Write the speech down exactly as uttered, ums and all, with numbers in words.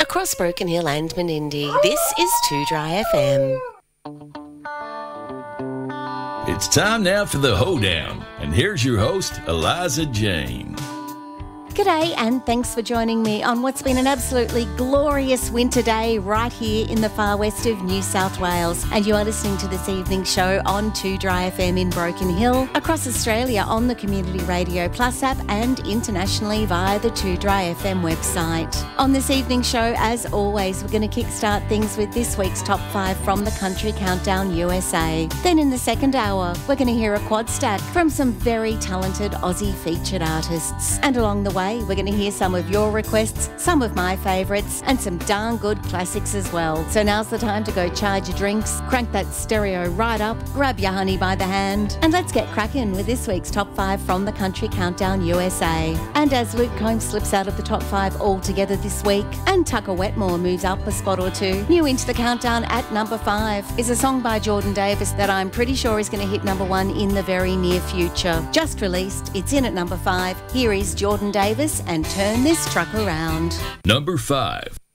across Broken Hill and Menindee. This is two Dry F M. It's time now for the Hoedown, and here's your host, Eliza Jane. G'day and thanks for joining me on what's been an absolutely glorious winter day right here in the far west of New South Wales. And you are listening to this evening's show on two Dry F M in Broken Hill, across Australia on the Community Radio Plus app and internationally via the two Dry F M website. On this evening's show, as always, we're going to kickstart things with this week's top five from the Country Countdown U S A. Then in the second hour, we're going to hear a quad stack from some very talented Aussie featured artists. And along the way, we're going to hear some of your requests, some of my favourites, and some darn good classics as well. So now's the time to go charge your drinks, crank that stereo right up, grab your honey by the hand, and let's get cracking with this week's top five from the Country Countdown U S A. And as Luke Combs slips out of the top five altogether this week, and Tucker Wetmore moves up a spot or two, new into the countdown at number five is a song by Jordan Davis that I'm pretty sure is going to hit number one in the very near future. Just released, it's in at number five. Here is Jordan Davis and Turn This Truck Around. Number five.